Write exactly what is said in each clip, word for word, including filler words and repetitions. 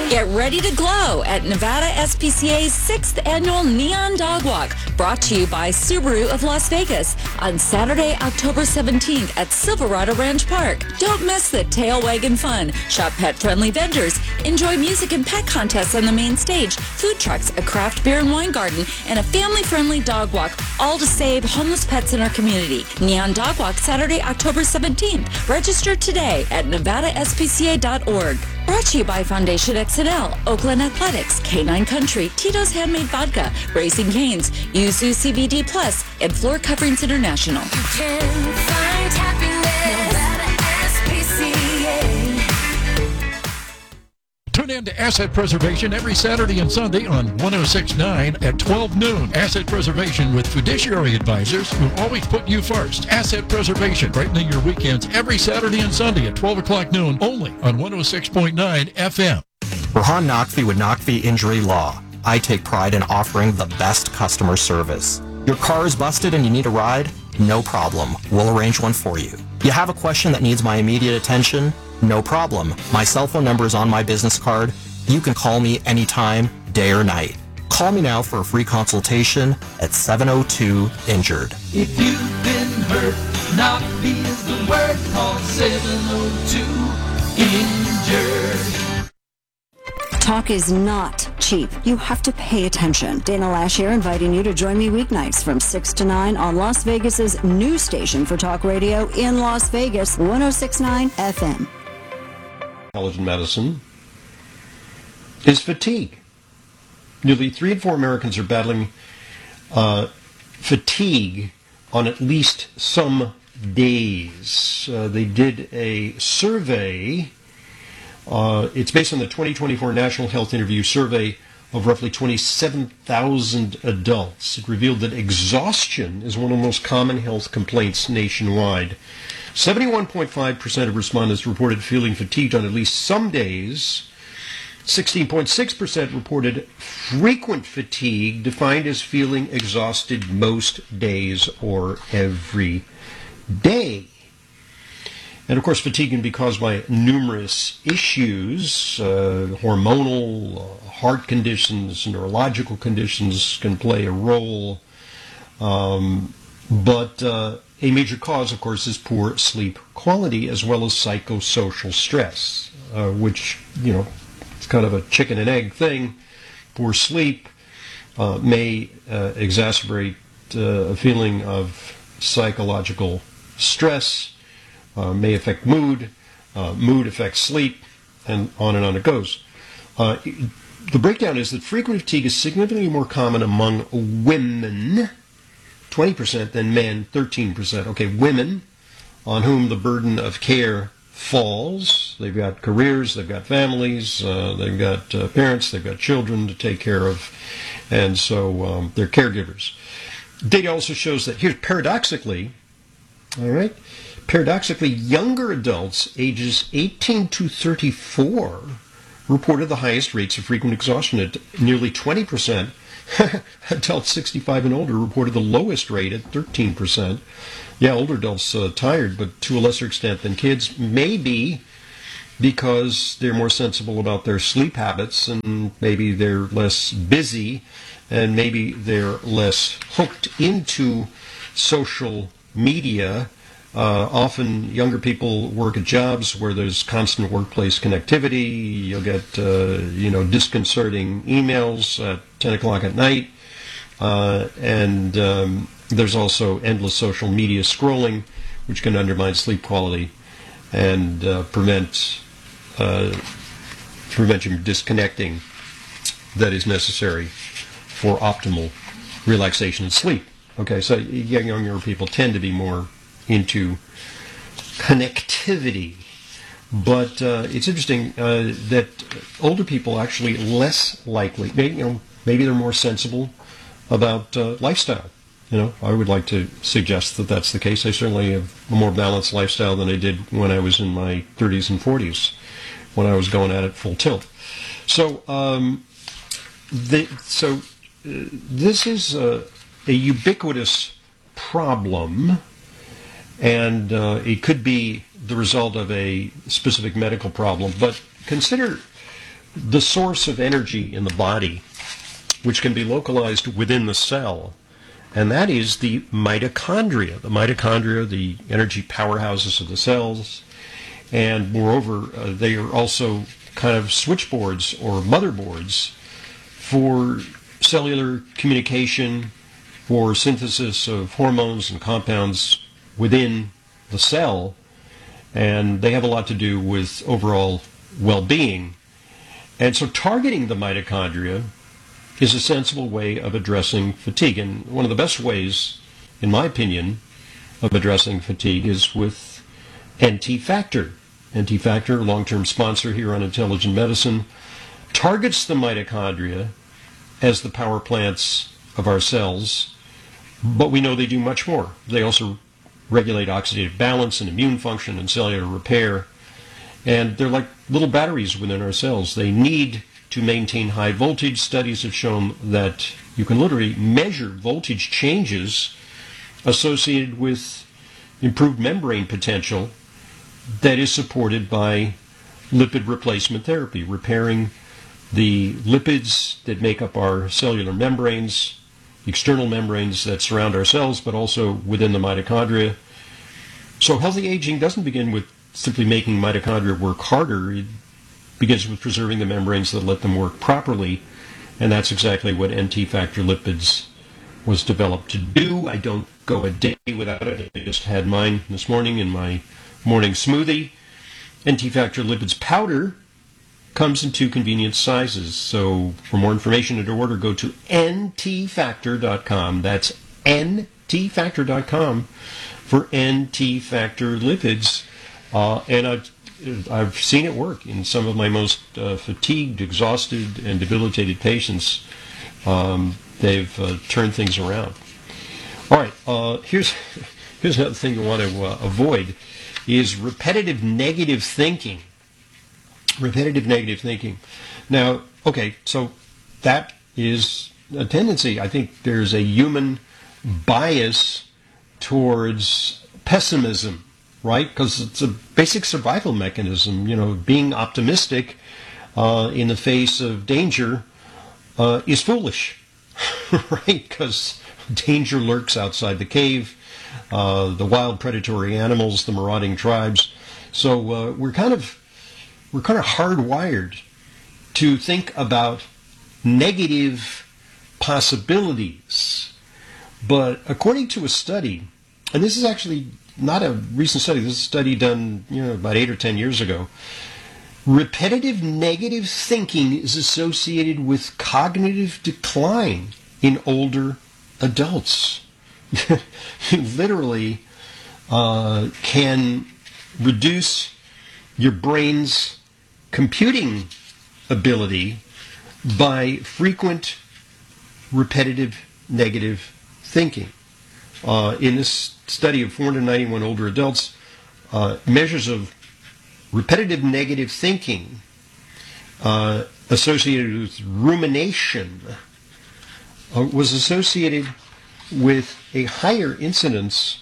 Get ready to glow at Nevada S P C A's sixth Annual Neon Dog Walk, brought to you by Subaru of Las Vegas on Saturday, October seventeenth at Silverado Ranch Park. Don't miss the tail wagging fun. Shop pet-friendly vendors. Enjoy music and pet contests on the main stage, food trucks, a craft beer and wine garden, and a family-friendly dog walk, all to save homeless pets in our community. Neon Dog Walk, Saturday, October seventeenth. Register today at nevada S P C A dot org. Brought to you by Foundation X N L, Oakland Athletics, K nine Country, Tito's Handmade Vodka, Racing Canes, Yuzu C B D Plus, and Floor Coverings International. You can find happiness at S P C A. Tune in to Asset Preservation every Saturday and Sunday on one oh six point nine at twelve noon. Asset Preservation with fiduciary advisors who always put you first. Asset Preservation, brightening your weekends every Saturday and Sunday at twelve o'clock noon, only on one oh six point nine F M. Rahan Naqvi with Naqvi Injury Law. I take pride in offering the best customer service. Your car is busted and you need a ride? No problem. We'll arrange one for you. You have a question that needs my immediate attention? No problem. My cell phone number is on my business card. You can call me anytime, day or night. Call me now for a free consultation at seven oh two injured. If you've been hurt, Naqvi is the word. Call seven oh two injured. Talk is not cheap. You have to pay attention. Dana Lash here, inviting you to join me weeknights from six to nine on Las Vegas's new station for talk radio in Las Vegas, one oh six point nine F M. Intelligent medicine is fatigue. Nearly three in four Americans are battling uh, fatigue on at least some days. Uh, they did a survey. Uh, it's based on the twenty twenty-four National Health Interview Survey of roughly twenty-seven thousand adults. It revealed that exhaustion is one of the most common health complaints nationwide. seventy-one point five percent of respondents reported feeling fatigued on at least some days. sixteen point six percent reported frequent fatigue, defined as feeling exhausted most days or every day. And of course, fatigue can be caused by numerous issues. Uh, hormonal, uh, heart conditions, neurological conditions can play a role. Um, but uh, a major cause, of course, is poor sleep quality as well as psychosocial stress, uh, which, you know, it's kind of a chicken and egg thing. Poor sleep uh, may uh, exacerbate uh, a feeling of psychological stress. Uh, may affect mood, uh, mood affects sleep, and on and on it goes. Uh, the breakdown is that frequent fatigue is significantly more common among women, twenty percent, than men, thirteen percent. Okay, women, on whom the burden of care falls. They've got careers, they've got families, uh, they've got uh, parents, they've got children to take care of, and so um, they're caregivers. Data also shows that, here, paradoxically, all right, Paradoxically, younger adults ages eighteen to thirty-four reported the highest rates of frequent exhaustion at nearly twenty percent. Adults sixty-five and older reported the lowest rate at thirteen percent. Yeah, older adults uh, tired, but to a lesser extent than kids, maybe because they're more sensible about their sleep habits, and maybe they're less busy, and maybe they're less hooked into social media. Uh, often younger people work at jobs where there's constant workplace connectivity. You'll get, uh, you know, disconcerting emails at ten o'clock at night. Uh, and um, there's also endless social media scrolling, which can undermine sleep quality and uh, prevent, uh, prevent you from disconnecting that is necessary for optimal relaxation and sleep. Okay, so younger people tend to be more into connectivity. But uh, it's interesting uh, that older people actually less likely, maybe, you know, maybe they're more sensible about uh, lifestyle. You know, I would like to suggest that that's the case. I certainly have a more balanced lifestyle than I did when I was in my thirties and forties, when I was going at it full tilt. So, um, the, so uh, this is uh, a ubiquitous problem. And uh, it could be the result of a specific medical problem. But consider the source of energy in the body, which can be localized within the cell, and that is the mitochondria. The mitochondria, the energy powerhouses of the cells, and moreover, uh, they are also kind of switchboards or motherboards for cellular communication, for synthesis of hormones and compounds within the cell, and they have a lot to do with overall well-being. And so targeting the mitochondria is a sensible way of addressing fatigue. And one of the best ways, in my opinion, of addressing fatigue is with N T Factor. N T Factor, long-term sponsor here on Intelligent Medicine, targets the mitochondria as the power plants of our cells, but we know they do much more. They also regulate oxidative balance and immune function and cellular repair. And they're like little batteries within our cells. They need to maintain high voltage. Studies have shown that you can literally measure voltage changes associated with improved membrane potential that is supported by lipid replacement therapy, repairing the lipids that make up our cellular membranes, external membranes that surround our cells, but also within the mitochondria. So healthy aging doesn't begin with simply making mitochondria work harder. It begins with preserving the membranes that let them work properly, and that's exactly what N T Factor Lipids was developed to do. I don't go a day without it. I just had mine this morning in my morning smoothie. N T Factor Lipids powder comes in two convenient sizes. So for more information and to order, go to N T factor dot com. That's N T factor dot com for N T Factor Lipids. Uh, and I've, I've seen it work in some of my most uh, fatigued, exhausted, and debilitated patients. Um, they've uh, turned things around. All right, uh, here's, here's another thing you want to uh, avoid is repetitive negative thinking. Repetitive negative thinking. Now, okay, so that is a tendency. I think there's a human bias towards pessimism, right? Because it's a basic survival mechanism. You know, being optimistic uh, in the face of danger uh, is foolish, right? Because danger lurks outside the cave, uh, the wild predatory animals, the marauding tribes. So uh, we're kind of we're kind of hardwired to think about negative possibilities. But according to a study, and this is actually not a recent study, this is a study done, you know, about eight or ten years ago, repetitive negative thinking is associated with cognitive decline in older adults. You literally uh, can reduce your brain's computing ability by frequent repetitive negative thinking. Uh, in this study of four hundred ninety-one older adults, uh, measures of repetitive negative thinking uh, associated with rumination uh, was associated with a higher incidence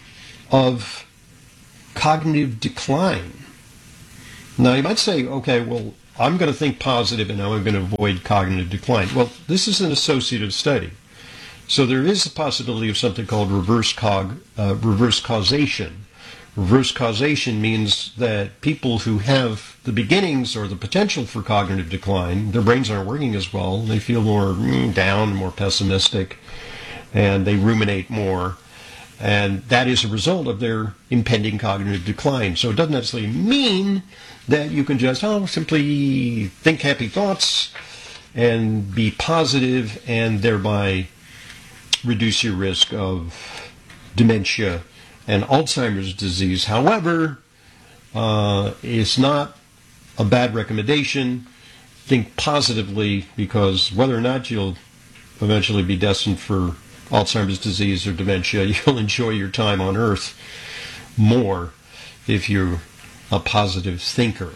of cognitive decline. Now you might say, okay, well, I'm going to think positive and now I'm going to avoid cognitive decline. Well, this is an associative study. So there is a possibility of something called reverse cog, uh, reverse causation. Reverse causation means that people who have the beginnings or the potential for cognitive decline, their brains aren't working as well, they feel more mm, down, more pessimistic, and they ruminate more. And that is a result of their impending cognitive decline. So it doesn't necessarily mean that you can just, oh, simply think happy thoughts and be positive and thereby reduce your risk of dementia and Alzheimer's disease. However, uh, it's not a bad recommendation. Think positively, because whether or not you'll eventually be destined for Alzheimer's disease or dementia, you'll enjoy your time on Earth more if you're a positive thinker.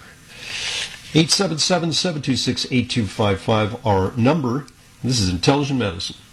eight seven seven, seven two six, eight two five five, our number. This is Intelligent Medicine.